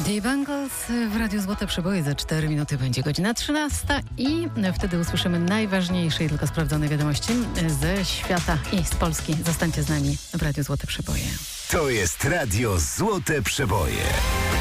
The Bangles w Radiu Złote Przeboje. Za 4 minuty będzie godzina 13 i wtedy usłyszymy najważniejsze i tylko sprawdzone wiadomości ze świata i z Polski. Zostańcie z nami w Radiu Złote Przeboje. To jest Radio Złote Przeboje.